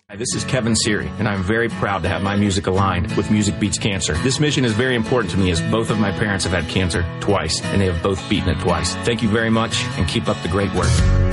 Hi, this is Kevin Seary, and I'm very proud to have my music aligned with Music Beats Cancer. This mission is very important to me as both of my parents have had cancer twice, and they have both beaten it twice. Thank you very much, and keep up the great work.